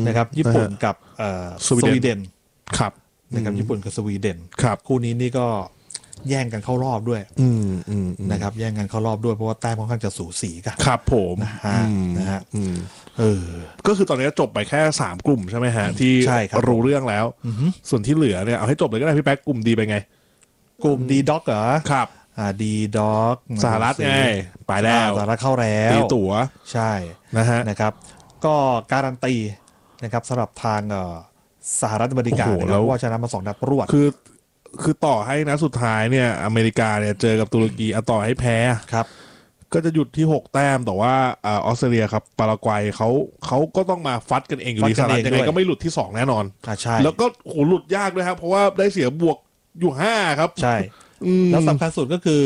นะครับญี่ปุ่นกับสวีเดนครับนะครับญี่ปุ่นกับสวีเดนครับคู่นี้นี่ก็แย่งกันเข้ารอบด้วยนะครับแย่งกันเข้ารอบด้วยเพราะว่าแต้มค่อนข้างจะสูสีกันครับผมนะฮะก็คือตอนนี้จบไปแค่3กลุ่มใช่ไหมฮะที่รู้เรื่องแล้วส่วนที่เหลือเนี่ยเอาให้จบเลยก็ได้พี่แป๊กกลุ่มดีไปไงกลุ่มดีด็อกเหรอครับดีด็อกสหรัฐไงไปแล้วสหรัฐเข้าแล้วตีตั๋วใช่นะครับก็การันตีนะครับสำหรับทางสหรัฐอเมริกานะครับว่าชนะมา2 นัดรวดคือต่อให้นะสุดท้ายเนี่ยอเมริกาเนี่ยเจอกับตุรกีต่อให้แพ้ครับก็จะหยุดที่6 แต้มแต่ว่าออสเตรเลียครับปารากวัยเขาก็ต้องมาฟัดกันเองอยู่ดีสหรัฐยังไงก็ไม่หลุดที่2แน่นอนใช่แล้วก็โหหลุดยากด้วยครับเพราะว่าได้เสียบวกอยู่5ครับใช่แล้วสำคัญสุดก็คือ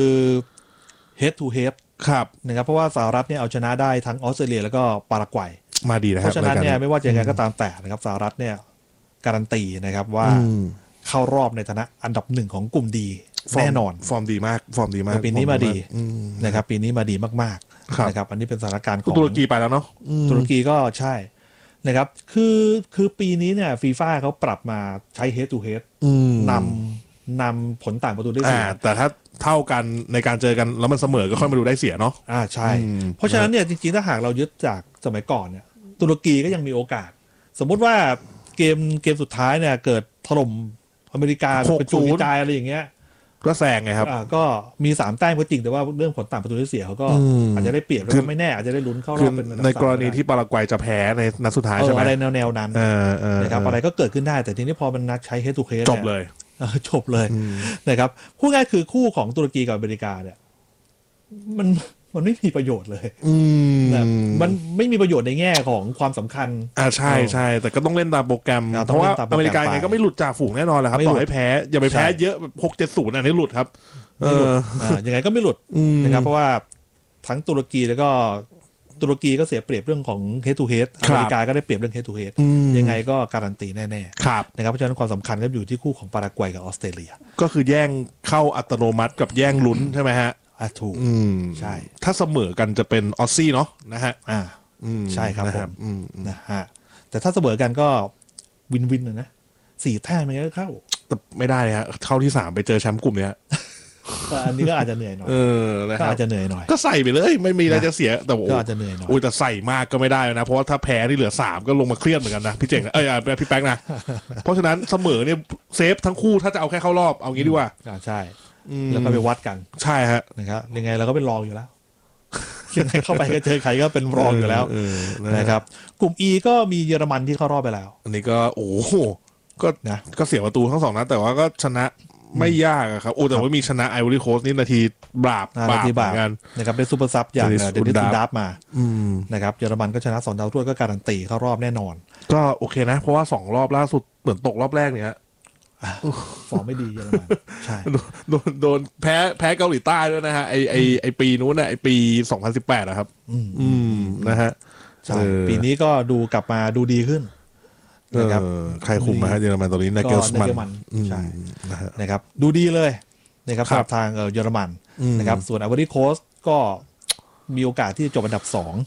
head to head ครับนะครับเพราะว่าสหรัฐเนี่ยเอาชนะได้ทั้งออสเตรเลียแล้วก็ปารากวัยมาดีนะครับเพราะฉะนั้นเนี่ยไม่ว่าจะยังไงก็ตามแต่นะครับสหรัฐเนี่ยการันตีนะครับว่าเข้ารอบในฐานะอันดับ1ของกลุ่มดีแน่นอนฟอร์มดีมากปีนี้มาดีนะครับปีนี้มาดีมากๆนะครับอันนี้เป็นสถานการณ์ของตุรกีไปแล้วเนาะตุรกีก็ใช่นะครับคือปีนี้เนี่ยฟีฟ่าเขาปรับมาใช้ head to head นำผลต่างประตูได้เสียแต่ถ้าเท่ากันในการเจอกันแล้วมันเสมอก็ค่อยมาดูได้เสียเนาะใช่เพราะฉะนั้นเนี่ยจริงๆถ้าหากเรายึดจากสมัยก่อนเนี่ยตุรกีก็ยังมีโอกาสสมมุติว่าเกมสุดท้ายเนี่ยเกิดถล่มอเมริกาเป็นจุดวิจัยอะไรอย่างเงี้ยก็แซงไงครับก็มี3 แต้มก็จริงแต่ว่าเรื่องผลต่างประตูได้เสียเขาก็อาจจะได้เปรียบแล้วไม่แน่อาจจะได้ลุ้นเข้ารอบเป็นในกรณีที่ปารากวัยจะแพ้ในนัดสุดท้ายใช่ไหมอะไรแนวนั้นนะครับอะไรก็เกิดขึ้นได้แต่ทีนี้พอมันนัดใช้ head to head จบเลยนะครับพูดง่ายคือคู่ของตุรกีกับอเมริกาเนี่ยมันไม่มีประโยชน์เลยมันไม่มีประโยชน์ในแง่ของความสำคัญใช่แต่ก็ต้องเล่นตามโปรแกรมเพราะว่าอเมริกาไงก็ไม่หลุดจากฝูงแน่นอนแหละครับต่อให้แพ้อย่าไปแพ้เยอะ6-7-0อันนี้หลุดครับยังไงก็ไม่หลุดนะครับเพราะว่าทั้งตุรกีแล้วก็ตุรกีก็เสียเปรียบเรื่องของ head to head อเมริกาก็ได้เปรียบเรื่อง head to head ยังไงก็การันตีแน่ๆนะครับเพราะฉะนั้นความสำคัญก็อยู่ที่คู่ของปารากวัยกับออสเตรเลียก็คือแย่งเข้าอัตโนมัติกับแย่งลุ้นใช่ไหมฮะถูกใช่ถ้าเสมอกันจะเป็นออสซี่เนาะนะฮะใช่ครับผมนะฮะแต่ถ้าเสมอกันก็วินนะ4 แต้มมันก็เข้าแต่ไม่ได้ฮะเข้าที่3ไปเจอแชมป์กลุ่มเนี้ยอันนี้ก็อาจจะเหนื่อยหน่อยก็อาจจะเหนื่อยหน่อยก็ใส่ไปเลยไม่มีอะไรจะเสียแต่ก็อาจจะเหนื่อยหน่อยแต่ใส่มากก็ไม่ได้นะเพราะว่าถ้าแพ้ที่เหลือ3ก็ลงมาเครียดเหมือนกันนะพี่เจ๋งพี่แป๊กนะเพราะฉะนั้นเสมอเนี่ยเซฟทั้งคู่ถ้าจะเอาแค่เข้ารอบเอางี้ดีกว่าใช่แล้วก็ไปวัดกันใช่ฮะนะครับยังไงเราก็เป็นรองอยู่แล้วยังไงเข้าไปก็เจอใครก็เป็นรองอยู่แล้วนะครับกลุ่ม E ก็มีเยอรมันที่เข้ารอบไปแล้วอันนี้ก็ก็เสียประตูทั้ง2 นัดแต่ว่าก็ชนะไม่ยากครับแต่ว่ามีชนะไอวอรี่โคสต์นี่นาทีบาปเหมือนกันนะครับได้ซูเปอร์ซับอย่างเดนิส อูดาฟมานะครับเยอรมันก็ชนะ2 ดาวถ้วยก็การันตีเข้ารอบแน่นอนก็โอเคนะเพราะว่า2 รอบล่าสุดเหมือนตกรอบแรกเนี่ยฟอร์มไม่ดีเยอรมันใช่โดนแพ้เกาหลีใต้ด้วยนะฮะไอปีนู้นน่ะไอปี2018นะครับนะฮะใช่ปีนี้ก็ดูกลับมาดูดีขึ้นนะครับใครคุมมาฮะเยอรมันตอนนี้นาเกลสมันใช่นะครับดูดีเลยนะครับสำหรับทางเยอรมันนะครับส่วนไอวอรี่โคสต์ก็มีโอกาสที่จะจบอันดับ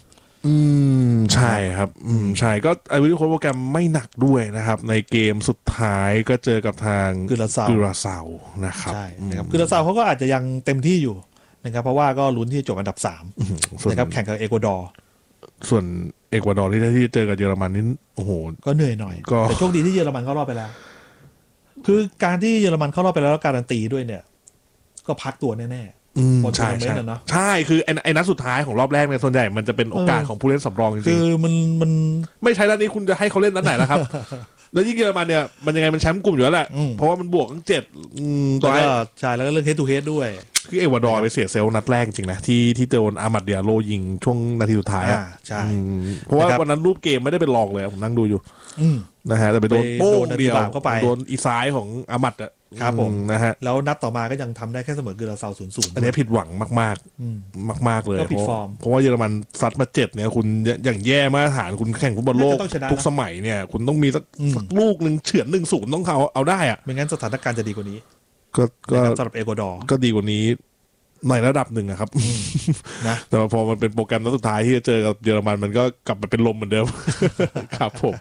2 ใช่ครับใช่ก็ไอวอรี่โคสต์โปรแกรมไม่หนักด้วยนะครับในเกมสุดท้ายก็เจอกับทางกุราซาวนะครับใช่นะครับกุราซาวเขาก็อาจจะยังเต็มที่อยู่นะครับเพราะว่าก็ลุ้นที่จะจบอันดับ3นะครับแข่งกับเอกวาดอร์ส่วนเอกวาดอร์ที่เจอกับเยอรมันนี่โอ้โหก็เหนื่อยหน่อยแต่โชคดีที่เยอรมันเข้ารอบไปแล้วคือการที่เยอรมันเข้ารอบไปแล้วการันตีด้วยเนี่ยก็พักตัวแน่ใช่ใช่คือไอ้นัดสุดท้ายของรอบแรกเนี่ยส่วนใหญ่มันจะเป็นโอกาสของผู้เล่นสำรองจริงๆคือมันไม่ใช่นัดนี้คุณจะให้เขาเล่นนัดไหนล่ะครับแล้วยิ่งเยอรมันเนี่ยมันยังไงมันแชมป์กลุ่มอยู่แล้วแหละเพราะว่ามันบวกตั้ง7 ตัวใช่แล้วก็เรื่อง head to head ด้วยคือเอกวาดอร์ไปเสียเซลล์นัดแรกจริงนะที่โดนอามัดเดียโลยิงช่วงนาทีสุดท้ายใช่เพราะว่าวันนั้นรูปเกมไม่ได้เป็นรองเลยผมนั่งดูอยู่นะฮะแต่ไปโดนโป้งเดียวโดนอีซ้ายของอามัดอ่ะครับผมนะฮะแล้วนัดต่อมาก็ยังทำได้แค่เสมอกุราซาว 0-0 อันนี้ผิดหวังมากๆเลยเพราะว่าเยอรมันซัดมา7เนี่ยคุณอย่างแย่มาตรฐานคุณแข่งฟุตบอลโลกทุกสมัยเนี่ยคุณต้องมีสักลูกนึงเฉือน 1-0 ต้องเอาได้อ่ะไม่งั้นสถานการณ์จะดีกว่านี้ก็สำหรับเอกวาดอร์ก็ดีกว่านี้ในระดับหนึ่งครับนะแต่พอมันเป็นโปรแกรมนัดสุดท้ายที่จะเจอกับเยอรมันมันก็กลับมาเป็นลมเหมือนเดิมครับผม